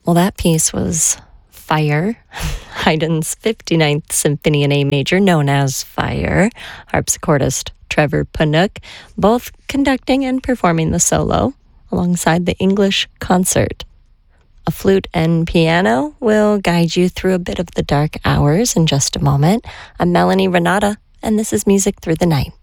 Well, that piece was Fire, Haydn's 59th Symphony in A major, known as Fire. Harpsichordist Trevor Panook, both conducting and performing the solo alongside the English Concert. A flute and piano will guide you through a bit of the dark hours in just a moment. I'm Melanie Renata, and this is Music Through the Night.